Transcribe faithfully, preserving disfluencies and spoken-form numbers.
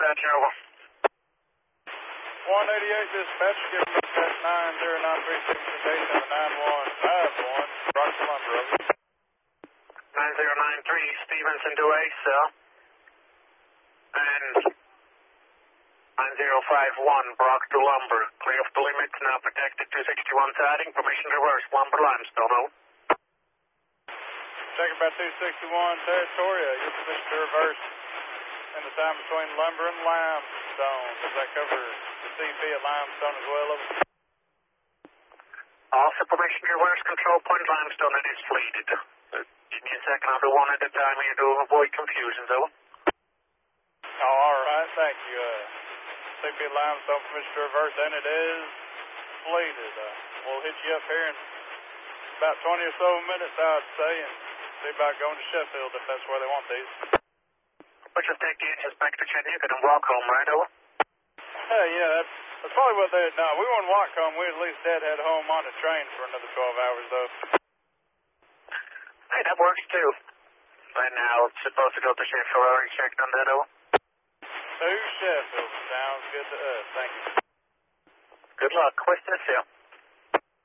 dispatch, over. one eighty-eight dispatch, give dispatch nine zero nine three six eight seven nine one five one, Brock to Lumber, over. nine zero nine three, Stevenson to Asa. And nine zero five one, Brock to Lumber. Clear of the limits, now protected two sixty-one siding, permission to reverse, Lumber limestone, over. Checking about two sixty-one, Territoria, your permission to reverse in the time between Lumber and Limestone. Does that cover the C P at Limestone as well, over? Also permission to reverse, control point Limestone, it is fleeted. Give me a second, I'll do one at a time here to avoid confusions, over. Oh, all right, thank you. Uh, C P at Limestone, permission to reverse, and it is fleeted. Uh, we'll hit you up here in about twenty or so minutes, I'd say, and see about going to Sheffield if that's where they want these. We'll just take the engines back to Chattanooga and walk home, right, over? Hey, yeah, that's, that's probably what they'd done. We wouldn't walk home. We'd at least Dad head home on a train for another twelve hours, though. Hey, that works, too. Right now, it's supposed to go to Sheffield. Already checked on that, over. To Sheffield. Sounds good to us. Thank you. Good luck. West Tennessee.